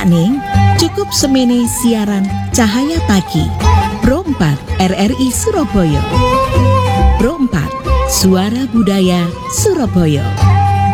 Sakning cukup semene siaran Cahaya Pagi Pro 4 RRI Surabaya. Pro 4 Suara Budaya Surabaya.